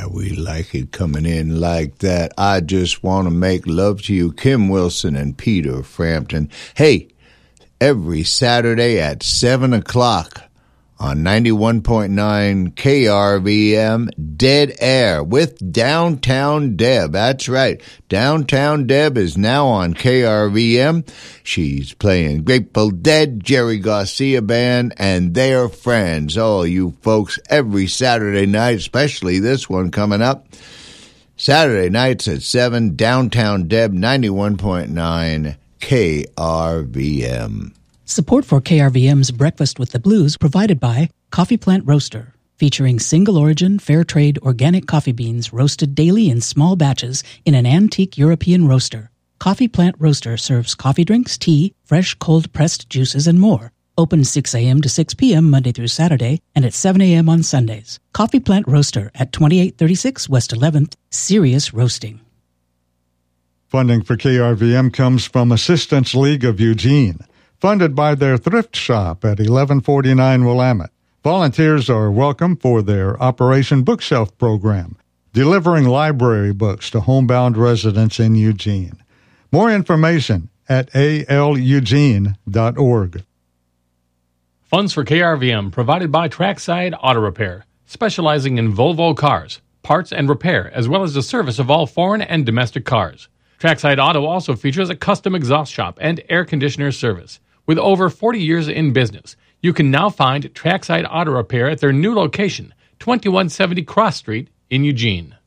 we like it coming in like that. I just want to make love to you, Kim Wilson and Peter Frampton. Hey, every Saturday at 7 o'clock on 91.9 KRVM, Dead Air with Downtown Deb. That's right. Downtown Deb is now on KRVM. She's playing Grateful Dead, Jerry Garcia Band, and their friends. All you folks, every Saturday night, especially this one coming up. Saturday nights at 7, Downtown Deb, 91.9 KRVM. Support for KRVM's Breakfast with the Blues provided by Coffee Plant Roaster, featuring single-origin, fair-trade, organic coffee beans roasted daily in small batches in an antique European roaster. Coffee Plant Roaster serves coffee drinks, tea, fresh cold-pressed juices, and more. Open 6 a.m. to 6 p.m. Monday through Saturday and at 7 a.m. on Sundays. Coffee Plant Roaster at 2836 West 11th, Serious Roasting. Funding for KRVM comes from Assistance League of Eugene, funded by their thrift shop at 1149 Willamette. Volunteers are welcome for their Operation Bookshelf program, delivering library books to homebound residents in Eugene. More information at alueugene.org. Funds for KRVM provided by Trackside Auto Repair, specializing in Volvo cars, parts and repair, as well as the service of all foreign and domestic cars. Trackside Auto also features a custom exhaust shop and air conditioner service. With over 40 years in business, you can now find Trackside Auto Repair at their new location, 2170 Cross Street in Eugene.